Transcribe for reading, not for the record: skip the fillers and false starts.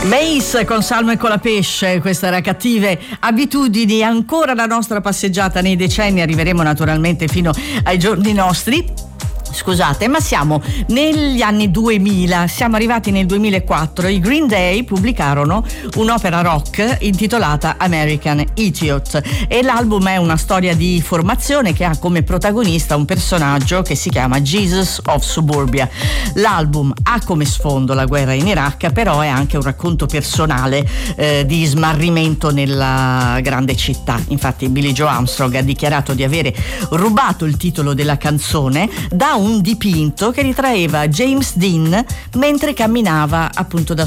Mace con Salmo e con la pesce, questa era Cattive abitudini, ancora la nostra passeggiata nei decenni, arriveremo naturalmente fino ai giorni nostri. Scusate, ma siamo negli anni 2000, siamo arrivati nel 2004. I Green Day pubblicarono un'opera rock intitolata American Idiot e l'album è una storia di formazione che ha come protagonista un personaggio che si chiama Jesus of Suburbia. L'album ha come sfondo la guerra in Iraq, però è anche un racconto personale di smarrimento nella grande città. Infatti Billie Joe Armstrong ha dichiarato di avere rubato il titolo della canzone da un dipinto che ritraeva James Dean mentre camminava appunto da